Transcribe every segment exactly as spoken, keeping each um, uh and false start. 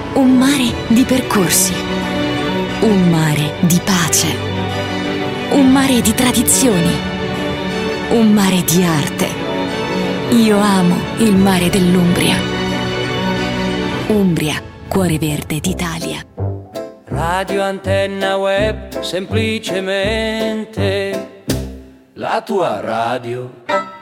Un mare di percorsi, un mare di pace, un mare di tradizioni, un mare di arte. Io amo il mare dell'Umbria. Umbria, cuore verde d'Italia. Radio Antenna Web, semplicemente la tua radio.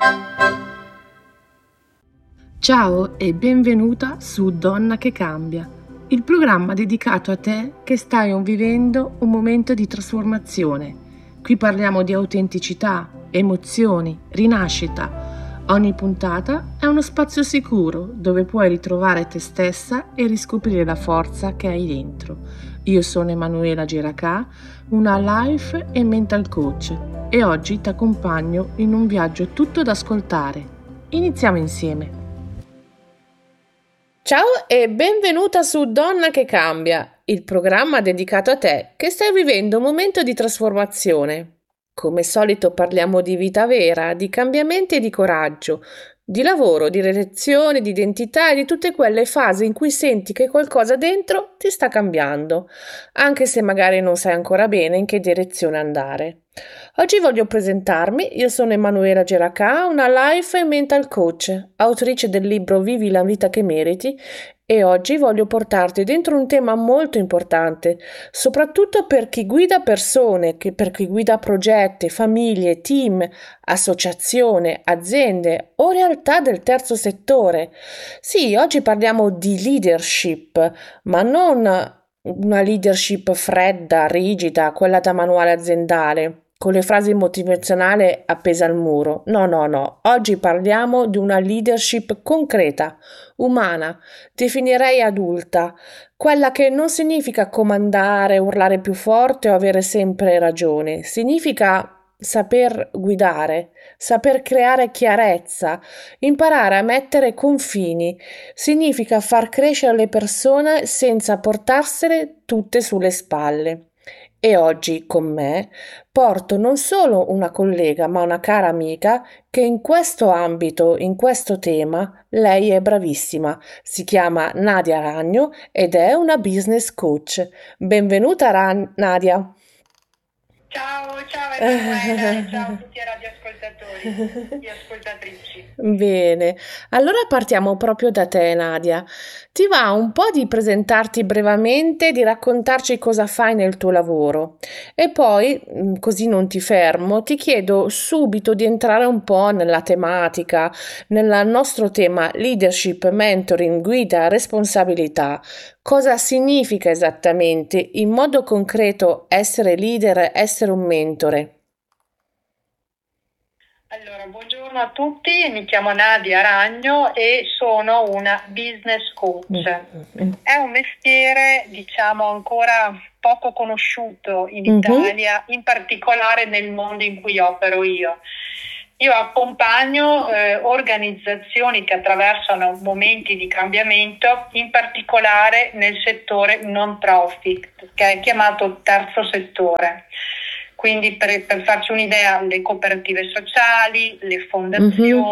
Ciao e benvenuta su Donna che Cambia, il programma dedicato a te che stai vivendo un momento di trasformazione. Qui parliamo di autenticità, emozioni, rinascita. Ogni puntata è uno spazio sicuro dove puoi ritrovare te stessa e riscoprire la forza che hai dentro. Io sono Emanuela Geracà, una life e mental coach, e oggi ti accompagno in un viaggio tutto da ascoltare. Iniziamo insieme. Ciao e benvenuta su Donna che Cambia, il programma dedicato a te che stai vivendo un momento di trasformazione. Come solito parliamo di vita vera, di cambiamenti e di coraggio, di lavoro, di relazioni, di identità e di tutte quelle fasi in cui senti che qualcosa dentro ti sta cambiando, anche se magari non sai ancora bene in che direzione andare. Oggi voglio presentarmi, io sono Emanuela Geracà, una life e mental coach, autrice del libro Vivi la vita che meriti, e oggi voglio portarti dentro un tema molto importante, soprattutto per chi guida persone, che per chi guida progetti, famiglie, team, associazioni, aziende o realtà del terzo settore. Sì, oggi parliamo di leadership, ma non una leadership fredda, rigida, quella da manuale aziendale, con le frasi motivazionali appese al muro. No, no, no. Oggi parliamo di una leadership concreta, umana, definirei adulta, quella che non significa comandare, urlare più forte o avere sempre ragione. Significa saper guidare, saper creare chiarezza, imparare a mettere confini. Significa far crescere le persone senza portarsele tutte sulle spalle. E oggi con me porto non solo una collega ma una cara amica che in questo ambito, in questo tema, lei è bravissima. Si chiama Nadia Ragno ed è una business coach. Benvenuta Ra- Nadia. Ciao, ciao Emanuela e ciao a tutti i radioascoltatori e ascoltatrici. Bene, allora partiamo proprio da te Nadia. Ti va un po' di presentarti brevemente, di raccontarci cosa fai nel tuo lavoro e poi, così non ti fermo, ti chiedo subito di entrare un po' nella tematica, nel nostro tema leadership, mentoring, guida, responsabilità. Cosa significa esattamente, in modo concreto, essere leader, essere un mentore? Allora, buongiorno a tutti, mi chiamo Nadia Ragno e sono una business coach. È un mestiere, diciamo, ancora poco conosciuto in Mhm. Italia, in particolare nel mondo in cui opero io. Io accompagno eh, organizzazioni che attraversano momenti di cambiamento, in particolare nel settore non profit, che è chiamato terzo settore. Quindi per, per farci un'idea, le cooperative sociali, le fondazioni, Mhm.